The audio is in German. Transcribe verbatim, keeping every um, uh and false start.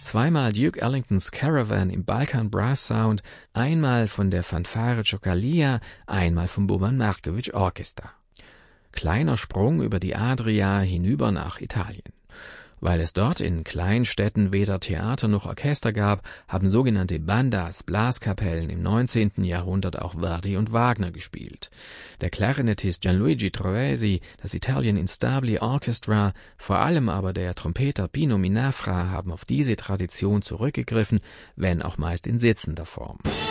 zweimal Duke Ellingtons Caravan im Balkan Brass Sound, einmal von der Fanfare Cioccalia, einmal vom Boban Markovic Orchester. Kleiner Sprung über die Adria hinüber nach Italien. Weil es dort in Kleinstädten weder Theater noch Orchester gab, haben sogenannte Bandas, Blaskapellen im neunzehnten Jahrhundert auch Verdi und Wagner gespielt. Der Klarinettist Gianluigi Troisi, das Italian Instabili Orchestra, vor allem aber der Trompeter Pino Minafra haben auf diese Tradition zurückgegriffen, wenn auch meist in sitzender Form.